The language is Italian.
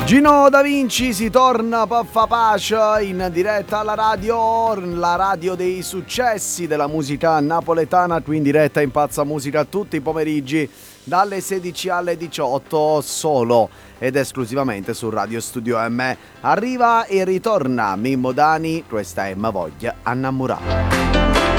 Gino Da Vinci si torna Paffa Pace in diretta alla radio, la radio dei successi della musica napoletana, qui in diretta in Pazza Musica tutti i pomeriggi dalle 16 alle 18 solo ed esclusivamente su Radio Studio M. Arriva e ritorna Mimmo Dani, questa è Ma voglia innamorare.